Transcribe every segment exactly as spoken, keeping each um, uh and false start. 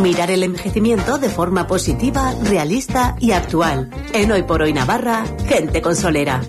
Mirar el envejecimiento de forma positiva, realista y actual. En Hoy por Hoy Navarra, Gente con Solera.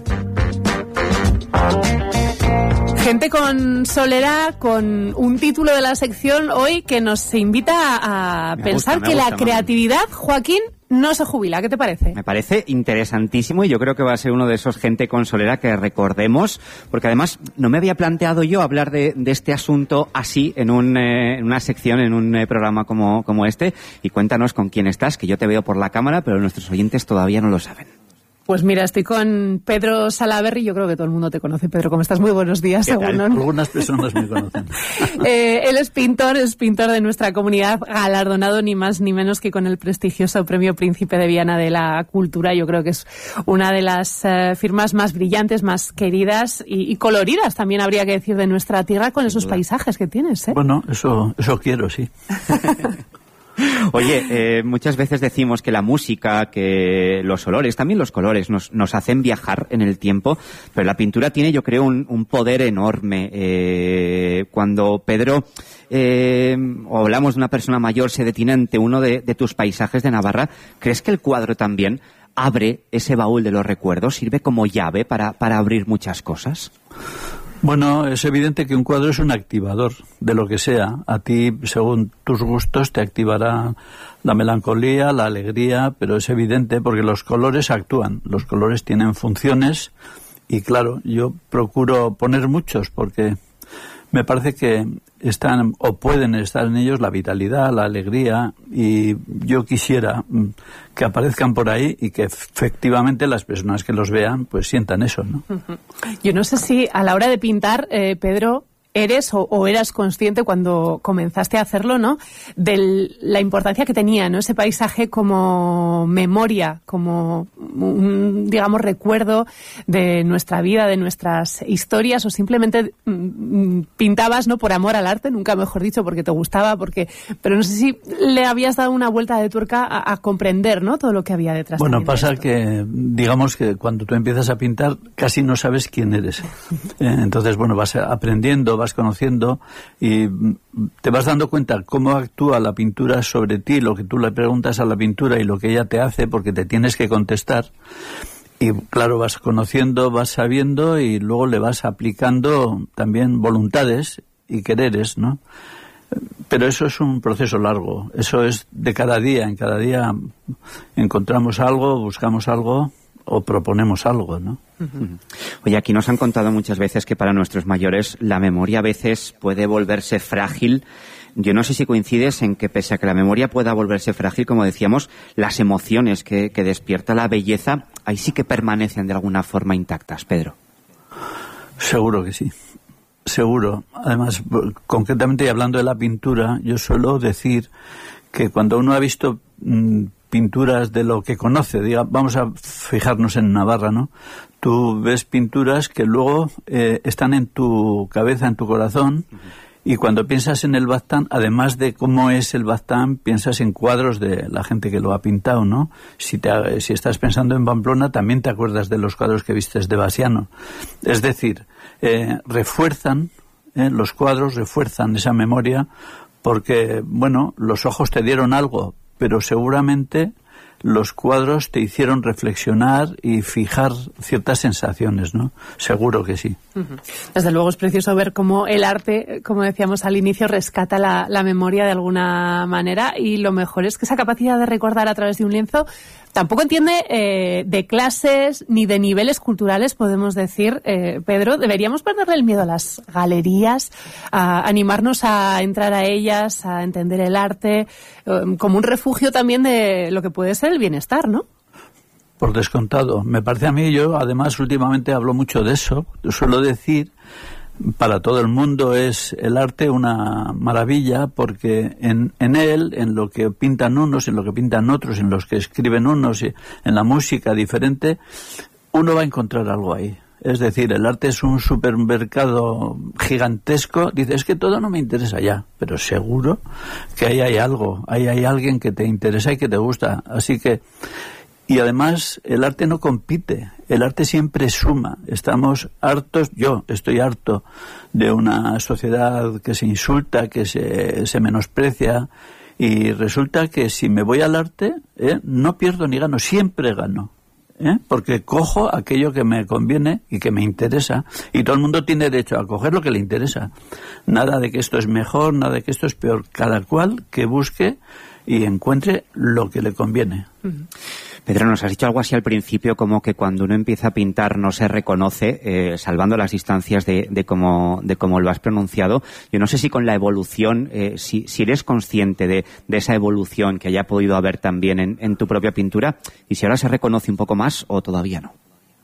Gente con Solera, con un título de la sección hoy que nos invita a Me pensar gusta, me que gusta, la creatividad, Joaquín, no se jubila. ¿Qué te parece? Me parece interesantísimo y yo creo que va a ser uno de esos Gente con Solera que recordemos, porque además no me había planteado yo hablar de, de este asunto así en, un, eh, en una sección, en un eh, programa como, como este. Y cuéntanos con quién estás, que yo te veo por la cámara, pero nuestros oyentes todavía no lo saben. Pues mira, estoy con Pedro Salaberry. Yo creo que todo el mundo te conoce. Pedro, ¿cómo estás? Muy buenos días. Según, ¿no? Algunas personas me conocen. eh, él es pintor, es pintor de nuestra comunidad, galardonado ni más ni menos que con el prestigioso Premio Príncipe de Viana de la Cultura. Yo creo que es una de las eh, firmas más brillantes, más queridas y, y coloridas, también habría que decir, de nuestra tierra, con esos paisajes que tienes, ¿eh? Bueno, eso, eso quiero, sí. Oye, eh, muchas veces decimos que la música, que los olores, también los colores, nos, nos hacen viajar en el tiempo, pero la pintura tiene, yo creo, un, un poder enorme. Eh, cuando Pedro, eh, o hablamos de una persona mayor, se detiene ante uno de, de tus paisajes de Navarra, ¿crees que el cuadro también abre ese baúl de los recuerdos, sirve como llave para, para abrir muchas cosas? Bueno, es evidente que un cuadro es un activador de lo que sea. A ti, según tus gustos, te activará la melancolía, la alegría, pero es evidente porque los colores actúan, los colores tienen funciones y claro, yo procuro poner muchos porque me parece que están o pueden estar en ellos la vitalidad, la alegría, y yo quisiera que aparezcan por ahí y que efectivamente las personas que los vean pues sientan eso, ¿no? Yo no sé si a la hora de pintar, eh, Pedro, eres o, o eras consciente cuando comenzaste a hacerlo, ¿no?, de la importancia que tenía, ¿no?, ese paisaje como memoria, como un, digamos, recuerdo de nuestra vida, de nuestras historias, o simplemente mm, pintabas, ¿no?, por amor al arte, nunca mejor dicho, porque te gustaba, porque, pero no sé si le habías dado una vuelta de tuerca a, a comprender, ¿no?, todo lo que había detrás. Bueno, pasa de esto. que, digamos que cuando tú empiezas a pintar casi no sabes quién eres. eh, entonces, bueno, vas aprendiendo, vas conociendo y te vas dando cuenta cómo actúa la pintura sobre ti, lo que tú le preguntas a la pintura y lo que ella te hace, porque te tienes que contestar. Y claro, vas conociendo, vas sabiendo y luego le vas aplicando también voluntades y quereres, ¿no? Pero eso es un proceso largo, eso es de cada día, en cada día encontramos algo, buscamos algo o proponemos algo, ¿no? Uh-huh. Oye, aquí nos han contado muchas veces que para nuestros mayores la memoria a veces puede volverse frágil. Yo no sé si coincides en que pese a que la memoria pueda volverse frágil, como decíamos, las emociones que, que despierta la belleza, ahí sí que permanecen de alguna forma intactas, Pedro. Seguro que sí, seguro. Además, concretamente, y hablando de la pintura, yo suelo decir que cuando uno ha visto mmm, pinturas de lo que conoce, diga, vamos a fijarnos en Navarra, ¿no? Tú ves pinturas que luego eh, están en tu cabeza, en tu corazón, uh-huh. Y cuando piensas en el Baztán, además de cómo es el Baztán, piensas en cuadros de la gente que lo ha pintado, ¿no? Si, te, si estás pensando en Pamplona, también te acuerdas de los cuadros que vistes de Basiano. Es decir, eh, refuerzan, eh, los cuadros refuerzan esa memoria porque, bueno, los ojos te dieron algo, pero seguramente los cuadros te hicieron reflexionar y fijar ciertas sensaciones, ¿no? Seguro que sí. Uh-huh. Desde luego es precioso ver cómo el arte, como decíamos al inicio, rescata la, la memoria de alguna manera, y lo mejor es que esa capacidad de recordar a través de un lienzo tampoco entiende eh, de clases ni de niveles culturales, podemos decir, eh, Pedro. Deberíamos perderle el miedo a las galerías, a animarnos a entrar a ellas, a entender el arte, eh, como un refugio también de lo que puede ser el bienestar, ¿no? Por descontado. Me parece a mí, yo además últimamente hablo mucho de eso, suelo decir, para todo el mundo es el arte una maravilla, porque en, en él, en lo que pintan unos, en lo que pintan otros, en los que escriben unos, en la música diferente, uno va a encontrar algo ahí. Es decir, el arte es un supermercado gigantesco. Dices, es que todo no me interesa ya, pero seguro que ahí hay algo, ahí hay alguien que te interesa y que te gusta. Así que, y además el arte no compite, el arte siempre suma. Estamos hartos, yo estoy harto de una sociedad que se insulta, que se, se menosprecia, Y resulta que si me voy al arte, ¿eh? no pierdo ni gano, siempre gano. ¿Eh? Porque cojo aquello que me conviene y que me interesa, y todo el mundo tiene derecho a coger lo que le interesa. Nada de que esto es mejor, nada de que esto es peor. Cada cual que busque y encuentre lo que le conviene. Uh-huh. Pedro, nos has dicho algo así al principio, como que cuando uno empieza a pintar no se reconoce, eh, salvando las distancias de, de cómo de cómo lo has pronunciado. Yo no sé si con la evolución, eh, si, si eres consciente de, de esa evolución que haya podido haber también en, en tu propia pintura, y si ahora se reconoce un poco más o todavía no.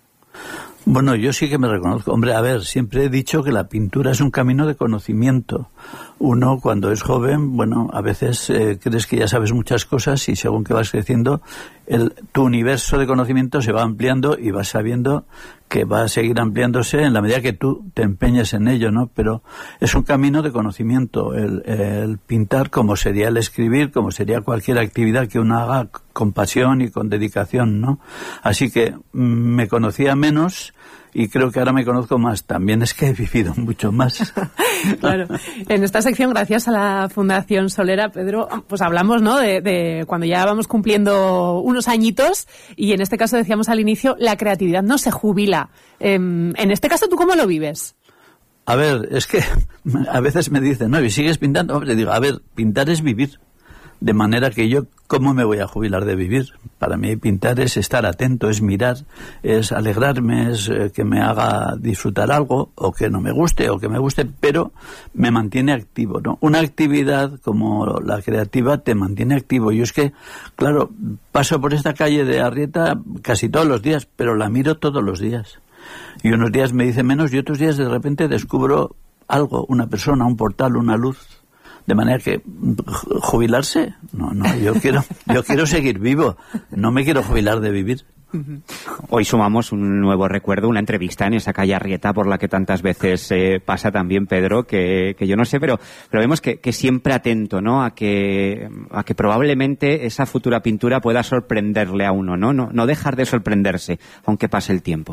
Bueno, yo sí que me reconozco. Hombre, a ver, siempre he dicho que la pintura es un camino de conocimiento. Uno, cuando es joven, bueno, a veces eh, crees que ya sabes muchas cosas y según que vas creciendo, el, tu universo de conocimiento se va ampliando y vas sabiendo que va a seguir ampliándose en la medida que tú te empeñes en ello, ¿no? Pero es un camino de conocimiento. El, el pintar, como sería el escribir, como sería cualquier actividad que uno haga con pasión y con dedicación, ¿no? Así que mm, me conocía menos y creo que ahora me conozco más. También es que he vivido mucho más. Claro. En esta sección, gracias a la Fundación Solera, Pedro, pues hablamos, ¿no?, de, de cuando ya vamos cumpliendo unos añitos, y en este caso decíamos al inicio, la creatividad no se jubila. Eh, en este caso, ¿tú cómo lo vives? A ver, es que a veces me dicen, no, ¿y sigues pintando? Hombre, digo, a ver, pintar es vivir. De manera que yo, ¿cómo me voy a jubilar de vivir? Para mí pintar es estar atento, es mirar, es alegrarme, es eh, que me haga disfrutar algo, o que no me guste, o que me guste, pero me mantiene activo, ¿no? Una actividad como la creativa te mantiene activo. Yo es que, claro, paso por esta calle de Arrieta casi todos los días, pero la miro todos los días. Y unos días me dice menos y otros días de repente descubro algo, una persona, un portal, una luz. De manera que jubilarse, no, no, yo quiero, yo quiero seguir vivo, no me quiero jubilar de vivir. Hoy sumamos un nuevo recuerdo, una entrevista en esa calle Arrieta por la que tantas veces eh, pasa también Pedro, que, que yo no sé, pero, pero vemos que, que siempre atento, ¿no?, a que, a que probablemente esa futura pintura pueda sorprenderle a uno, ¿no? No, no dejar de sorprenderse, aunque pase el tiempo.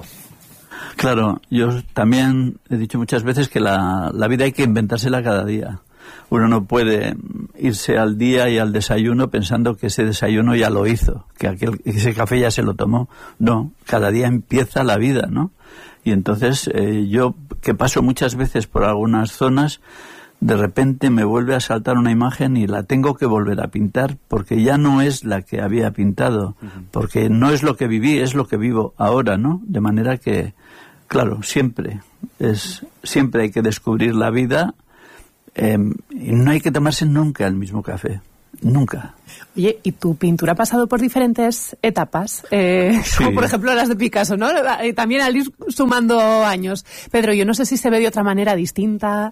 Claro, yo también he dicho muchas veces que la, la vida hay que inventársela cada día. Uno no puede irse al día y al desayuno pensando que ese desayuno ya lo hizo, que aquel, ese café ya se lo tomó. No, cada día empieza la vida, ¿no? Y entonces eh, yo, que paso muchas veces por algunas zonas, de repente me vuelve a saltar una imagen y la tengo que volver a pintar porque ya no es la que había pintado, porque no es lo que viví, es lo que vivo ahora, ¿no? De manera que, claro, siempre es siempre hay que descubrir la vida. Eh, y no hay que tomarse nunca el mismo café, nunca. Oye, ¿y tu pintura ha pasado por diferentes etapas? Eh, sí. Como por ejemplo las de Picasso, ¿no? También al ir sumando años. Pedro, yo no sé si se ve de otra manera distinta.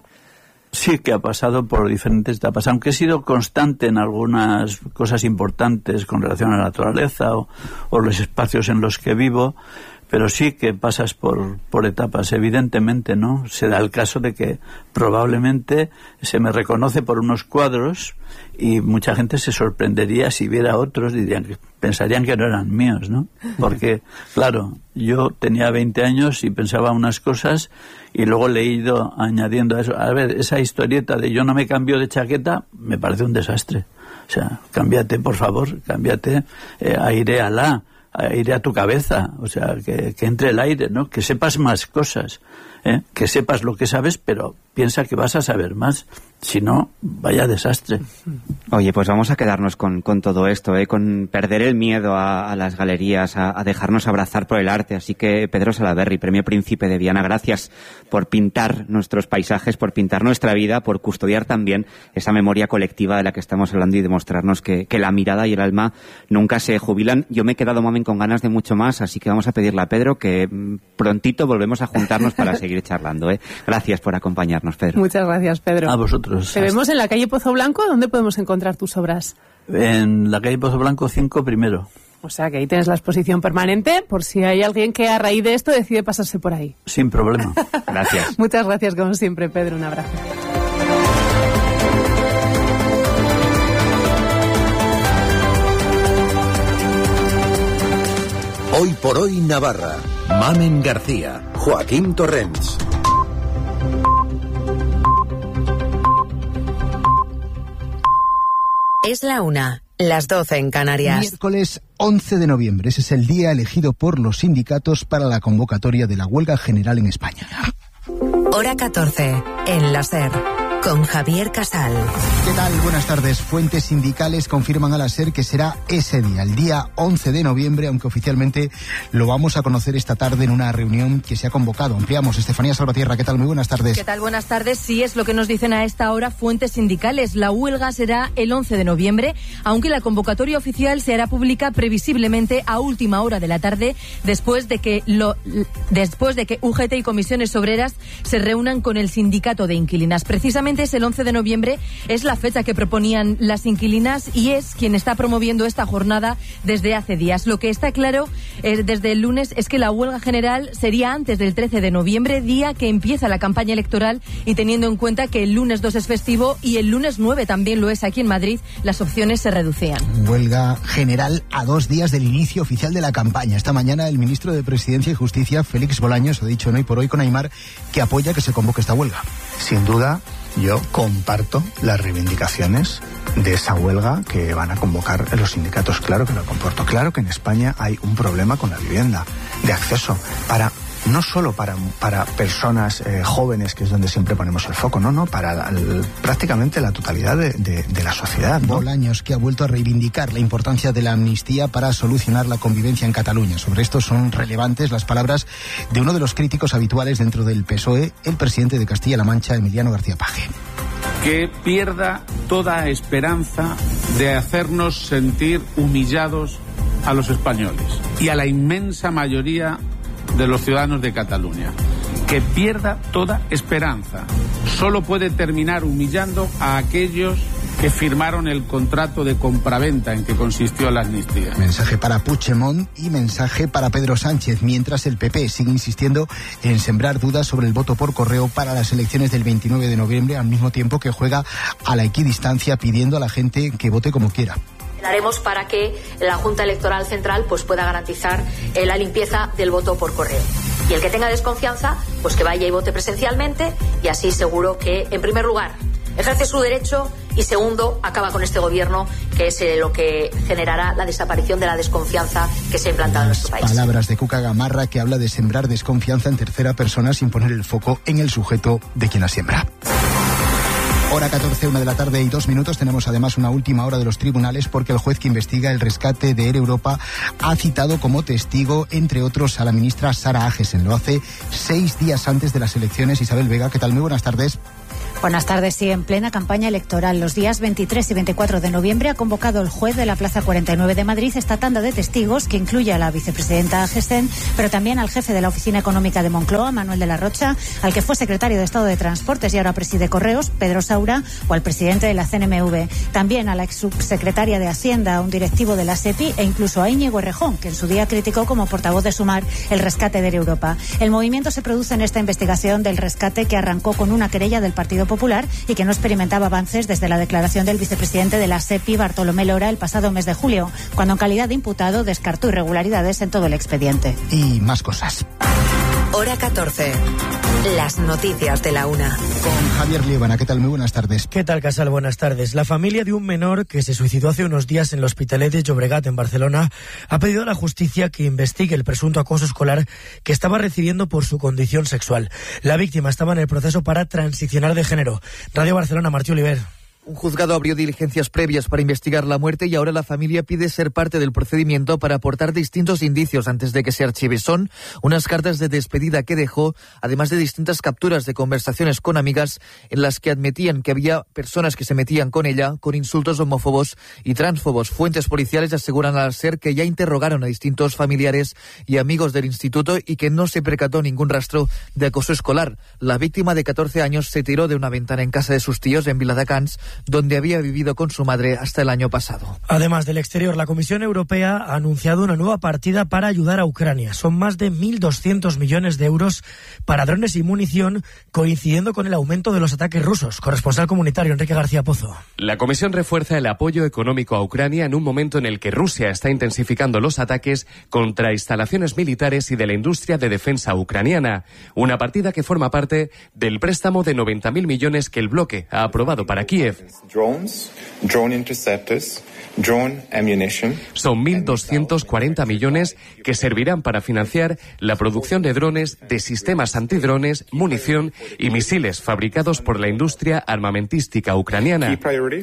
Sí que ha pasado por diferentes etapas, aunque he sido constante en algunas cosas importantes con relación a la naturaleza o, o los espacios en los que vivo. Pero sí que pasas por, por etapas, evidentemente, ¿no? Se da el caso de que probablemente se me reconoce por unos cuadros y mucha gente se sorprendería si viera otros, dirían que pensarían que no eran míos, ¿no? Porque, claro, yo tenía veinte años y pensaba unas cosas y luego le he ido añadiendo a eso. A ver, esa historieta de yo no me cambio de chaqueta me parece un desastre. O sea, cámbiate, por favor, cámbiate, eh, aire alá. Iré a tu cabeza, o sea, que, que entre el aire, ¿no? Que sepas más cosas, ¿eh? Que sepas lo que sabes, pero piensa que vas a saber más. Si no, vaya desastre. Oye, pues vamos a quedarnos con, con todo esto, ¿eh? Con perder el miedo a, a las galerías, a, a dejarnos abrazar por el arte. Así que, Pedro Salaberry, Premio Príncipe de Viana, gracias por pintar nuestros paisajes, por pintar nuestra vida, por custodiar también esa memoria colectiva de la que estamos hablando y demostrarnos que, que la mirada y el alma nunca se jubilan. Yo me he quedado, mamen, con ganas de mucho más, así que vamos a pedirle a Pedro que prontito volvemos a juntarnos para seguir charlando, ¿eh? Gracias por acompañarnos, Pedro. Muchas gracias, Pedro. A vosotros. Te vemos en la calle Pozo Blanco. ¿Dónde podemos encontrar tus obras? En la calle Pozo Blanco cinco primero. O sea que ahí tienes la exposición permanente por si hay alguien que a raíz de esto decide pasarse por ahí. Sin problema. Gracias. Muchas gracias, como siempre, Pedro. Un abrazo. Hoy por hoy Navarra. Mamen García. Joaquín Torrents. Es la una, las doce en Canarias. Miércoles once de noviembre. Ese es el día elegido por los sindicatos para la convocatoria de la huelga general en España. Hora catorce, en la SER, con Javier Casal. ¿Qué tal? Buenas tardes. Fuentes sindicales confirman a la SER que será ese día, el día once de noviembre, aunque oficialmente lo vamos a conocer esta tarde en una reunión que se ha convocado. Ampliamos. Estefanía Salvatierra, ¿qué tal? Muy buenas tardes. ¿Qué tal? Buenas tardes. Sí, es lo que nos dicen a esta hora fuentes sindicales. La huelga será el once de noviembre, aunque la convocatoria oficial se hará pública previsiblemente a última hora de la tarde, después de que lo, después de que U G T y comisiones obreras se reúnan con el sindicato de inquilinas. Precisamente es el once de noviembre, es la fecha que proponían las inquilinas y es quien está promoviendo esta jornada desde hace días. Lo que está claro eh, desde el lunes es que la huelga general sería antes del trece de noviembre, día que empieza la campaña electoral, y teniendo en cuenta que el lunes dos es festivo y el lunes nueve también lo es aquí en Madrid, las opciones se reducían. Huelga general a dos días del inicio oficial de la campaña. Esta mañana el ministro de Presidencia y Justicia, Félix Bolaños, ha dicho en Hoy por Hoy con Aimar que apoya que se convoque esta huelga. Sin duda, yo comparto las reivindicaciones de esa huelga que van a convocar los sindicatos. Claro que lo comporto. Claro que en España hay un problema con la vivienda, de acceso, para no solo para, para personas eh, jóvenes, que es donde siempre ponemos el foco, no, no, para el, prácticamente la totalidad de, de, de la sociedad, ¿no? Bolaños, que ha vuelto a reivindicar la importancia de la amnistía para solucionar la convivencia en Cataluña. Sobre esto son relevantes las palabras de uno de los críticos habituales dentro del P S O E, el presidente de Castilla-La Mancha, Emiliano García Paje. Que pierda toda esperanza de hacernos sentir humillados a los españoles y a la inmensa mayoría de los ciudadanos de Cataluña. Que pierda toda esperanza. Solo puede terminar humillando a aquellos que firmaron el contrato de compraventa en que consistió la amnistía. Mensaje para Puigdemont y mensaje para Pedro Sánchez, mientras el P P sigue insistiendo en sembrar dudas sobre el voto por correo para las elecciones del veintinueve de noviembre, al mismo tiempo que juega a la equidistancia pidiendo a la gente que vote como quiera. Haremos para que la Junta Electoral Central pues pueda garantizar eh, la limpieza del voto por correo. Y el que tenga desconfianza, pues que vaya y vote presencialmente, y así seguro que, en primer lugar, ejerce su derecho y, segundo, acaba con este gobierno, que es eh, lo que generará la desaparición de la desconfianza que se ha implantado en nuestro país. Palabras de Cuca Gamarra, que habla de sembrar desconfianza en tercera persona sin poner el foco en el sujeto de quien la siembra. Hora catorce, una de la tarde y dos minutos. Tenemos además una última hora de los tribunales, porque el juez que investiga el rescate de Air Europa ha citado como testigo, entre otros, a la ministra Sara Agesen. Lo hace seis días antes de las elecciones. Isabel Vega, ¿qué tal? Muy buenas tardes. Buenas tardes. Sí, en plena campaña electoral, los días veintitrés y veinticuatro de noviembre, ha convocado el juez de la Plaza cuarenta y nueve de Madrid esta tanda de testigos, que incluye a la vicepresidenta Agesen, pero también al jefe de la Oficina Económica de Moncloa, Manuel de la Rocha, al que fue secretario de Estado de Transportes y ahora preside Correos, Pedro Saura, o al presidente de la C N M V. También a la ex subsecretaria de Hacienda, a un directivo de la SEPI, e incluso a Íñigo Errejón, que en su día criticó como portavoz de Sumar el rescate de Air Europa. El movimiento se produce en esta investigación del rescate, que arrancó con una querella del Partido Popular y que no experimentaba avances desde la declaración del vicepresidente de la SEPI, Bartolomé Lora, el pasado mes de julio, cuando en calidad de imputado descartó irregularidades en todo el expediente. Y más cosas. Hora catorce. Las noticias de la una. Con Javier Liébana. ¿Qué tal? Muy buenas tardes. ¿Qué tal, Casal? Buenas tardes. La familia de un menor que se suicidó hace unos días en el Hospitalet de Llobregat, en Barcelona, ha pedido a la justicia que investigue el presunto acoso escolar que estaba recibiendo por su condición sexual. La víctima estaba en el proceso para transicionar de género. Radio Barcelona, Martí Oliver. Un juzgado abrió diligencias previas para investigar la muerte y ahora la familia pide ser parte del procedimiento para aportar distintos indicios antes de que se archive. Son unas cartas de despedida que dejó, además de distintas capturas de conversaciones con amigas en las que admitían que había personas que se metían con ella con insultos homófobos y transfobos. Fuentes policiales aseguran al SER que ya interrogaron a distintos familiares y amigos del instituto y que no se percató ningún rastro de acoso escolar. La víctima de catorce años se tiró de una ventana en casa de sus tíos en Viladecans, donde había vivido con su madre hasta el año pasado. Además del exterior, la Comisión Europea ha anunciado una nueva partida para ayudar a Ucrania. Son más de mil doscientos millones de euros para drones y munición, coincidiendo con el aumento de los ataques rusos. Corresponsal comunitario Enrique García Pozo. La Comisión refuerza el apoyo económico a Ucrania en un momento en el que Rusia está intensificando los ataques contra instalaciones militares y de la industria de defensa ucraniana. Una partida que forma parte del préstamo de noventa mil millones que el bloque ha aprobado para Kiev. Drones, drone interceptors, drone ammunition. Son mil doscientos cuarenta millones que servirán para financiar la producción de drones, de sistemas antidrones, munición y misiles fabricados por la industria armamentística ucraniana.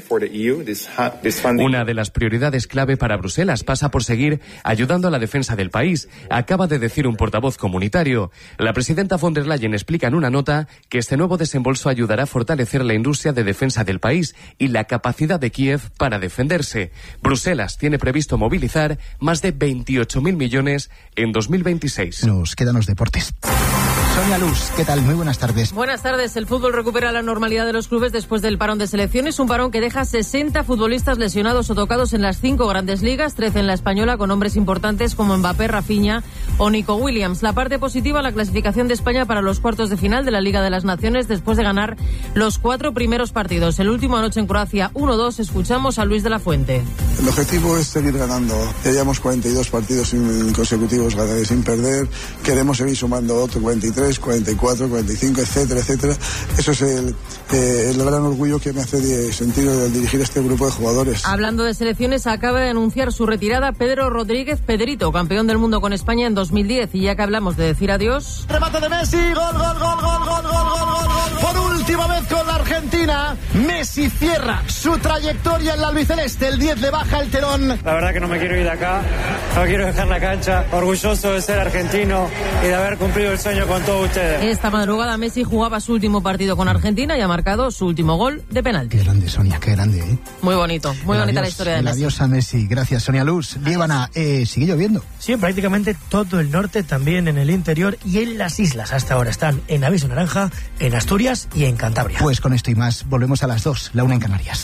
Una de las prioridades clave para Bruselas pasa por seguir ayudando a la defensa del país, acaba de decir un portavoz comunitario. La presidenta von der Leyen explica en una nota que este nuevo desembolso ayudará a fortalecer la industria de defensa del país y la capacidad de Kiev para defenderse. Bruselas tiene previsto movilizar más de veintiocho mil millones en dos mil veintiséis. Nos quedan los deportes. Sonia Luz, ¿qué tal? Muy buenas tardes. Buenas tardes. El fútbol recupera la normalidad de los clubes después del parón de selecciones, un parón que deja sesenta futbolistas lesionados o tocados en las cinco grandes ligas, trece en la española, con nombres importantes como Mbappé, Rafinha o Nico Williams. La parte positiva, la clasificación de España para los cuartos de final de la Liga de las Naciones después de ganar los cuatro primeros partidos. El último anoche en Croacia, uno dos. Escuchamos a Luis de la Fuente. El objetivo es seguir ganando. Ya llevamos cuarenta y dos partidos consecutivos sin perder. Queremos seguir sumando otro cuarenta y tres, cuarenta y cuatro, cuarenta y cinco, etcétera, etcétera. Eso es el, eh, el gran orgullo que me hace de sentir al dirigir este grupo de jugadores. Hablando de selecciones, acaba de anunciar su retirada Pedro Rodríguez Pedrito, campeón del mundo con España en dos mil diez. Y ya que hablamos de decir adiós... Remate de Messi, gol, gol, gol, gol, gol, gol, gol, gol, gol. Por última vez con la Argentina, Messi cierra su trayectoria en la albiceleste. El diez le baja el telón. La verdad que no me quiero ir de acá, no quiero dejar la cancha. Orgulloso de ser argentino y de haber cumplido el sueño con todos ustedes. Esta madrugada Messi jugaba su último partido con Argentina y ha marcado su último gol de penalti. Qué grande, Sonia, qué grande, ¿eh? Muy bonito, muy el bonita adiós, la historia de el Messi. Adiós a Messi. Gracias, Sonia Luz. Líbana, eh, ¿sigue lloviendo? Sí, prácticamente todo el norte, también en el interior y en las islas. Hasta ahora están en aviso naranja, en Asturias y en Cantabria. Pues con esto y más, volvemos a las dos, la una en Canarias.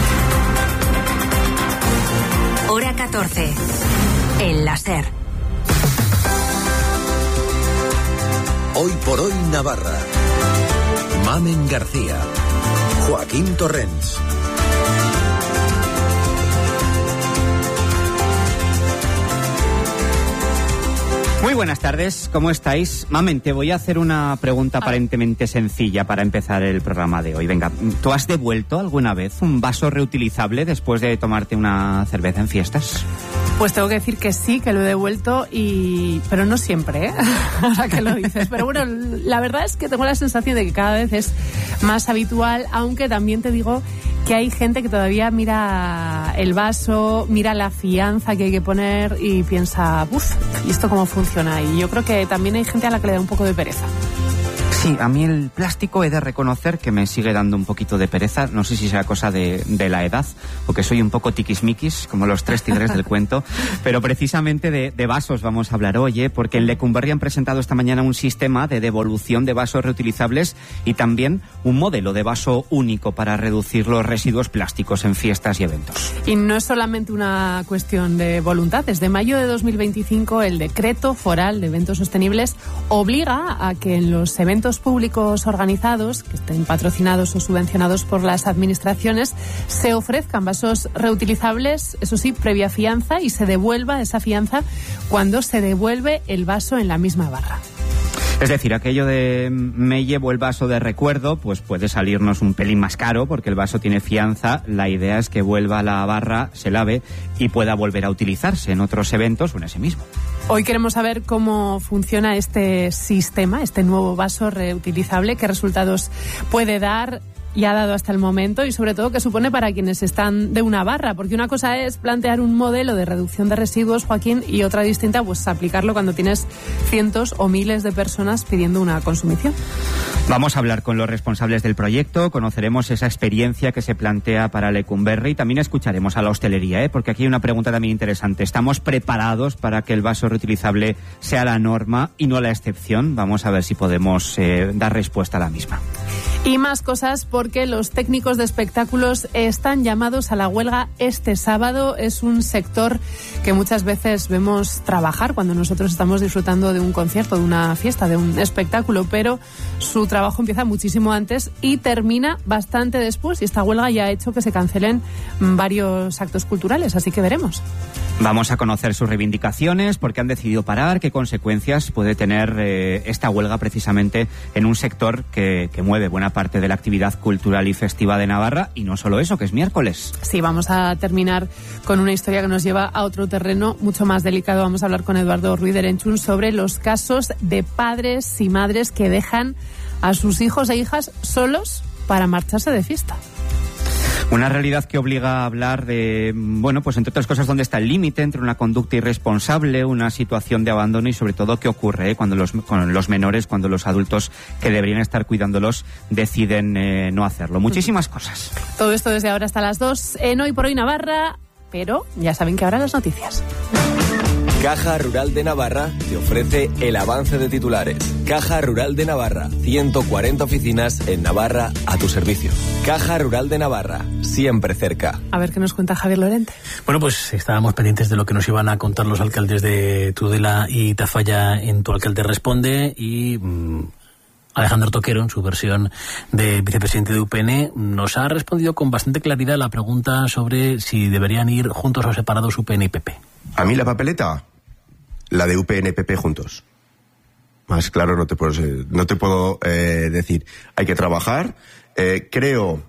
Hora catorce, en la SER. Hoy por hoy Navarra. Mamen García. Joaquín Torrens. Muy buenas tardes, ¿cómo estáis? Mamen, te voy a hacer una pregunta aparentemente sencilla para empezar el programa de hoy. Venga, ¿tú has devuelto alguna vez un vaso reutilizable después de tomarte una cerveza en fiestas? Pues tengo que decir que sí, que lo he devuelto, y pero no siempre, ¿eh? Ahora que lo dices. Pero bueno, la verdad es que tengo la sensación de que cada vez es más habitual, aunque también te digo que hay gente que todavía mira el vaso, mira la fianza que hay que poner y piensa, uff, ¿y esto cómo funciona? Y yo creo que también hay gente a la que le da un poco de pereza. Sí, a mí el plástico he de reconocer que me sigue dando un poquito de pereza. No sé si sea cosa de, de la edad o que soy un poco tiquismiquis, como los tres tigres del cuento. Pero precisamente de, de vasos vamos a hablar hoy, ¿eh? Porque en Lecumberri han presentado esta mañana un sistema de devolución de vasos reutilizables y también un modelo de vaso único para reducir los residuos plásticos en fiestas y eventos. Y no es solamente una cuestión de voluntad. Desde mayo de dos mil veinticinco, el Decreto Foral de Eventos Sostenibles obliga a que en los eventos públicos organizados, que estén patrocinados o subvencionados por las administraciones, se ofrezcan vasos reutilizables, eso sí, previa fianza, y se devuelva esa fianza cuando se devuelve el vaso en la misma barra. Es decir, aquello de me llevo el vaso de recuerdo, pues puede salirnos un pelín más caro porque el vaso tiene fianza. La idea es que vuelva a la barra, se lave y pueda volver a utilizarse en otros eventos o en ese mismo. Hoy queremos saber cómo funciona este sistema, este nuevo vaso reutilizable, qué resultados puede dar y ha dado hasta el momento, y sobre todo qué supone para quienes están de una barra, porque una cosa es plantear un modelo de reducción de residuos, Joaquín, y otra distinta pues aplicarlo cuando tienes cientos o miles de personas pidiendo una consumición. Vamos a hablar con los responsables del proyecto, conoceremos esa experiencia que se plantea para Lecumberri y también escucharemos a la hostelería, ¿eh? Porque aquí hay una pregunta también interesante. ¿Estamos preparados para que el vaso reutilizable sea la norma y no la excepción? Vamos a ver si podemos eh, dar respuesta a la misma. Y más cosas, porque los técnicos de espectáculos están llamados a la huelga este sábado. Es un sector que muchas veces vemos trabajar cuando nosotros estamos disfrutando de un concierto, de una fiesta, de un espectáculo, pero su trabajo trabajo empieza muchísimo antes y termina bastante después, y esta huelga ya ha hecho que se cancelen varios actos culturales, así que veremos. Vamos a conocer sus reivindicaciones, por qué han decidido parar, qué consecuencias puede tener eh, esta huelga precisamente en un sector que, que mueve buena parte de la actividad cultural y festiva de Navarra, y no solo eso, que es miércoles. Sí, vamos a terminar con una historia que nos lleva a otro terreno mucho más delicado. Vamos a hablar con Eduardo Ruiz de Erenchun sobre los casos de padres y madres que dejan a sus hijos e hijas solos para marcharse de fiesta. Una realidad que obliga a hablar de, bueno, pues entre otras cosas, dónde está el límite entre una conducta irresponsable, una situación de abandono y sobre todo qué ocurre ¿eh? cuando los, con los menores, cuando los adultos que deberían estar cuidándolos deciden eh, no hacerlo. Muchísimas cosas. Todo esto desde ahora hasta las dos en Hoy por Hoy Navarra, pero ya saben que ahora las noticias. Caja Rural de Navarra te ofrece el avance de titulares. Caja Rural de Navarra, ciento cuarenta oficinas en Navarra a tu servicio. Caja Rural de Navarra, siempre cerca. A ver qué nos cuenta Javier Lorente. Bueno, pues estábamos pendientes de lo que nos iban a contar los alcaldes de Tudela y Tafalla en Tu Alcalde Responde, y mmm, Alejandro Toquero, en su versión de vicepresidente de U P N, nos ha respondido con bastante claridad la pregunta sobre si deberían ir juntos o separados U P N y P P. A mí la papeleta, la de U P N P P juntos. Más claro no te puedo, no te puedo eh, decir. Hay que trabajar. Eh, creo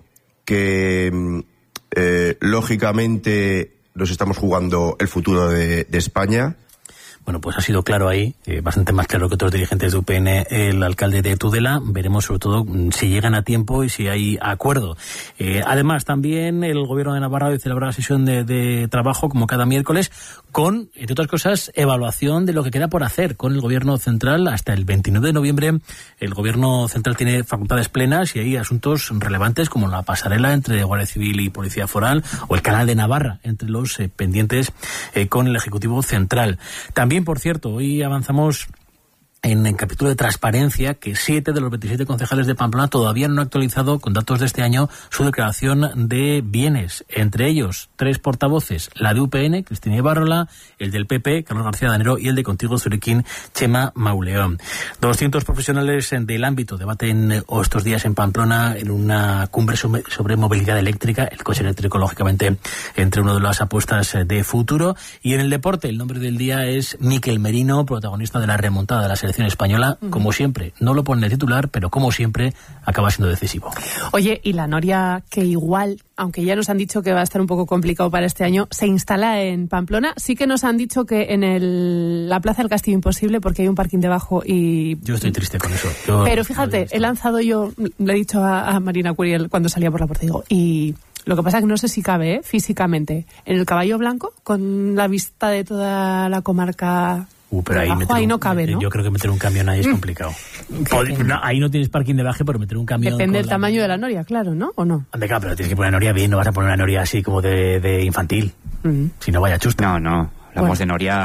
que eh, lógicamente nos estamos jugando el futuro de, de España. Bueno, pues ha sido claro ahí, eh, bastante más claro que otros dirigentes de U P N, el alcalde de Tudela. Veremos sobre todo si llegan a tiempo y si hay acuerdo. Eh, además, también el Gobierno de Navarra hoy celebra la sesión de, de trabajo, como cada miércoles, con, entre otras cosas, evaluación de lo que queda por hacer con el Gobierno Central. Hasta el veintinueve de noviembre el Gobierno Central tiene facultades plenas y hay asuntos relevantes como la pasarela entre Guardia Civil y Policía Foral o el Canal de Navarra entre los eh, pendientes eh, con el Ejecutivo Central. También También, por cierto, hoy avanzamos en el capítulo de transparencia que siete de los veintisiete concejales de Pamplona todavía no han actualizado con datos de este año su declaración de bienes. Entre ellos, tres portavoces, la de U P N, Cristina Ibarrola, el del P P, Carlos García Danero, y el de Contigo Zuriquín, Chema Mauleón. doscientos profesionales del ámbito debaten estos días en Pamplona en una cumbre sobre movilidad eléctrica, el coche eléctrico, lógicamente, entre una de las apuestas de futuro. Y en el deporte, el nombre del día es Mikel Merino, protagonista de la remontada de la selección española, como siempre, no lo pone de titular, pero como siempre acaba siendo decisivo. Oye, y la Noria, que igual, aunque ya nos han dicho que va a estar un poco complicado para este año, se instala en Pamplona. Sí que nos han dicho que en el, la Plaza del Castillo imposible, porque hay un parking debajo y... Yo estoy triste con eso. Yo pero fíjate, he lanzado yo, le he dicho a, a Marina Curiel cuando salía por la puerta, digo, y... Lo que pasa es que no sé si cabe, ¿eh? Físicamente, en el Caballo Blanco, con la vista de toda la comarca... Uh, pero ahí, abajo, ahí no cabe, ¿no? Yo creo que meter un camión ahí es complicado. Mm. No, ahí no tienes parking de baje, pero meter un camión... Depende del la... tamaño de la noria, claro, ¿no? ¿O no? Ande, claro, pero tienes que poner una noria bien, no vas a poner una noria así como de, de infantil. Mm. Si no, vaya chusta. No, no. Hablamos bueno. de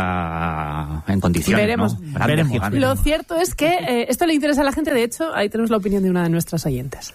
noria en condiciones, Veremos. ¿no? Veremos. Gigante. Lo cierto es que eh, esto le interesa a la gente. De hecho, ahí tenemos la opinión de una de nuestras oyentes.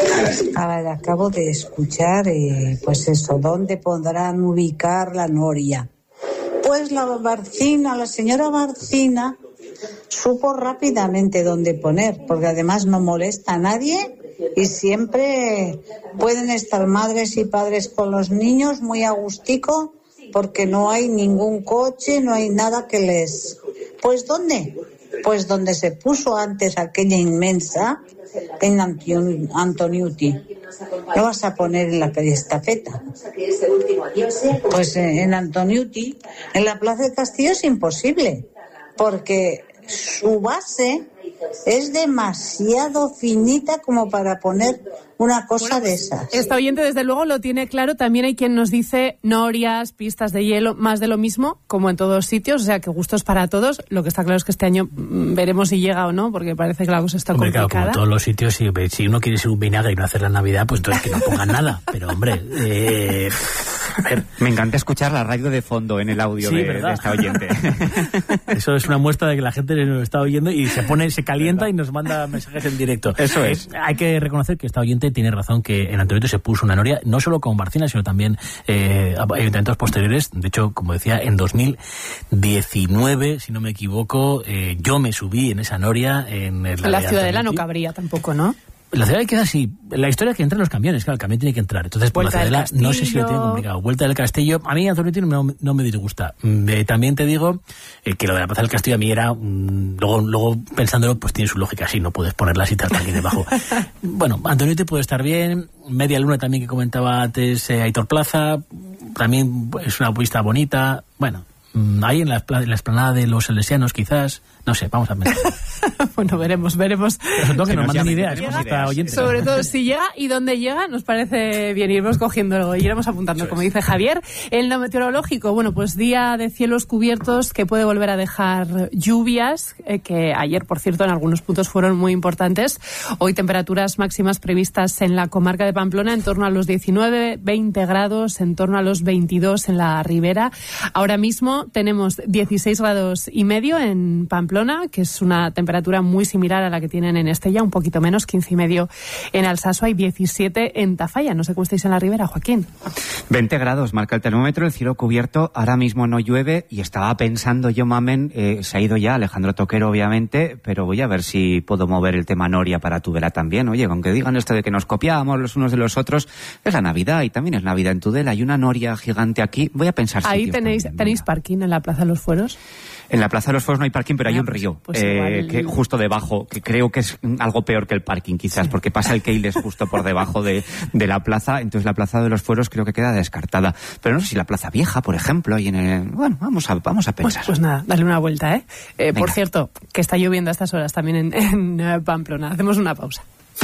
A ver, acabo de escuchar, eh, pues eso, ¿dónde podrán ubicar la noria? Pues la Barcina, la señora Barcina, supo rápidamente dónde poner, porque además no molesta a nadie y siempre pueden estar madres y padres con los niños muy a gustico, porque no hay ningún coche, no hay nada que les... ¿Pues dónde? Pues donde se puso antes aquella inmensa, en Antoniuti. ¿Lo vas a poner en la estafeta? Pues en Antoniuti, en la Plaza del Castillo es imposible, porque su base es demasiado finita como para poner una cosa de esas. Esta oyente desde luego lo tiene claro. También hay quien nos dice norias, pistas de hielo, más de lo mismo, como en todos sitios, o sea que gustos para todos. Lo que está claro es que este año veremos si llega o no, porque parece que la cosa está hombre, complicada. Claro, como en todos los sitios, si, si uno quiere ser un vinagre y no hacer la Navidad, pues entonces que no pongan nada. Pero hombre, eh... A ver. Me encanta escuchar la radio de fondo en el audio Sí, de, ¿verdad? de esta oyente. Eso es una muestra de que la gente nos está oyendo y se pone, se calienta y nos manda mensajes en directo. Eso es. Eh, hay que reconocer que esta oyente tiene razón, que en Antoniote se puso una noria, no solo con Barcina, sino también eh, ayuntamientos posteriores. De hecho, como decía, en dos mil diecinueve, si no me equivoco, eh, yo me subí en esa noria. En la, En la de Ciudadela no Antoniotti. cabría tampoco, ¿no? La ciudad queda así. La historia es que entran los camiones, claro, el camión tiene que entrar. Entonces, por Vuelta la del ciudadela no sé si lo tiene Castillo. complicado. Vuelta del Castillo, a mí Antoniotti no, me- no me disgusta. Mm, eh, también te digo eh, que lo de la Plaza del Castillo a mí era, mm, luego, luego pensándolo, pues tiene su lógica, sí, no puedes ponerla así tal aquí debajo. Bueno, Antoniotti puede estar bien, Media Luna también que comentaba antes eh, Aitor Plaza, también es una vista bonita, bueno, mm, ahí en la, espla- en la explanada de los salesianos quizás, no sé, vamos a pensar. Bueno, veremos, veremos. Pero sobre todo que Que nos nos manden llamen, ideas, tenemos pues, esta ideas. oyente. Sobre todo si llega y dónde llega, nos parece bien. Iremos cogiéndolo y iremos apuntando, como dice Javier. El no meteorológico, bueno, pues día de cielos cubiertos que puede volver a dejar lluvias, eh, que ayer, por cierto, en algunos puntos fueron muy importantes. Hoy temperaturas máximas previstas en la comarca de Pamplona en torno a los diecinueve, veinte grados, en torno a los veintidós en la ribera. Ahora mismo tenemos dieciséis grados y medio en Pamplona, que es una temperatura muy similar a la que tienen en Estella, un poquito menos, quince y medio en Alsasua y diecisiete en Tafalla. No sé cómo estáis en la ribera, Joaquín. veinte grados marca el termómetro, el cielo cubierto, ahora mismo no llueve y estaba pensando yo, mamen, eh, se ha ido ya Alejandro Toquero, obviamente, pero voy a ver si puedo mover el tema Noria para Tudela también. Oye, aunque digan esto de que nos copiamos los unos de los otros, es la Navidad y también es Navidad en Tudela. Hay una Noria gigante aquí, voy a pensar Ahí sitios tenéis, también, tenéis venga. parking en la Plaza de los Fueros. En la Plaza de los Fueros no hay parking, pero hay Ah, un pues- río, pues eh, igual- que justo debajo, que creo que es mm, algo peor que el parking quizás, porque pasa el Keiles justo por debajo de, de la plaza, entonces la Plaza de los Fueros creo que queda descartada. Pero no sé si la Plaza Vieja, por ejemplo, y en el... Bueno, vamos a, vamos a Pues, pensar. pues nada, dale una vuelta, ¿eh? Eh, por Venga. cierto, que está lloviendo a estas horas también en, en eh, Pamplona. Hacemos una pausa.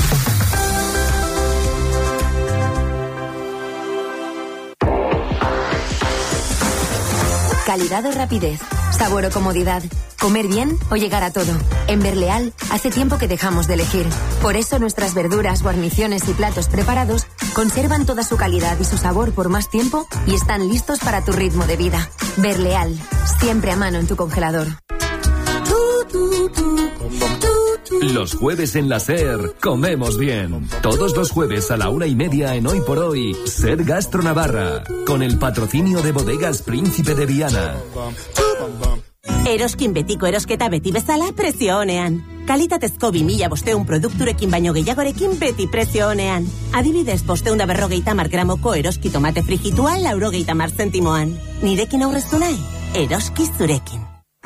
Calidad o rapidez, sabor o comodidad, comer bien o llegar a todo. En Berleal hace tiempo que dejamos de elegir. Por eso nuestras verduras, guarniciones y platos preparados conservan toda su calidad y su sabor por más tiempo y están listos para tu ritmo de vida. Berleal, siempre a mano en tu congelador. Los jueves en la SER comemos bien. Todos los jueves a la una y media en Hoy por Hoy, SER Gastro Navarra, con el patrocinio de Bodegas Príncipe de Viana. Eroskin betiko erosketa beti bezala prezio onean. Kalitatezko bi mila bosteun produkturekin baino gehiagorekin beti prezio onean. Adibidez, bosteun da berrogeita mar gramoko eroski tomate frijitua laurogeita mar zentimoan. Nirekin aurreztu nahi? Eroski zurekin.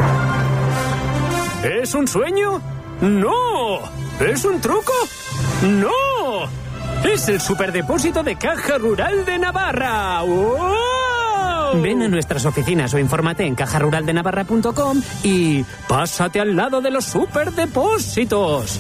¿Es un sueño? ¡No! ¿Es un truco? ¡No! ¡Es el superdepósito de Caja Rural de Navarra! ¡Wow! Ven a nuestras oficinas o infórmate en caja rural de navarra punto com y pásate al lado de los superdepósitos.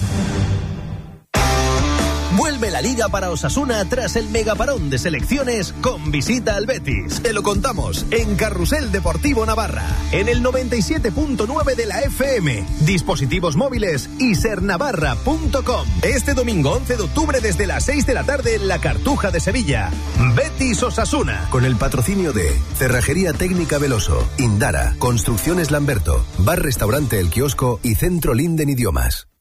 Vuelve la Liga para Osasuna tras el megaparón de selecciones con visita al Betis. Te lo contamos en Carrusel Deportivo Navarra, en el noventa y siete punto nueve de la F M, dispositivos móviles y ser navarra punto com. Este domingo once de octubre desde las seis de la tarde en la Cartuja de Sevilla. Betis Osasuna. Con el patrocinio de Cerrajería Técnica Veloso, Indara, Construcciones Lamberto, Bar Restaurante El Kiosco y Centro Linden Idiomas.